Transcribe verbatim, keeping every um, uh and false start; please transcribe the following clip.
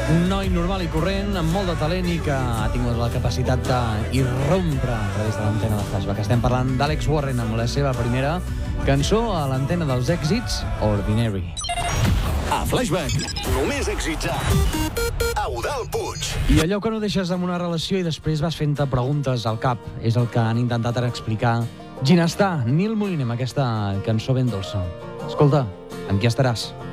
Un noi normal i corrent, amb molt de talent i que ha tingut la capacitat d'irrompre a través de l'antena de Flashback. Estem parlant d'Àlex Warren amb la seva primera cançó a l'antena dels èxits, Ordinary. A Flashback, només èxits a Eudald Puig. I allò que no deixes amb una relació i després vas fent-te preguntes al cap és el que han intentat ara explicar Ginestar, Nil Moliner, amb aquesta cançó ben dolça. Escolta, amb qui estaràs?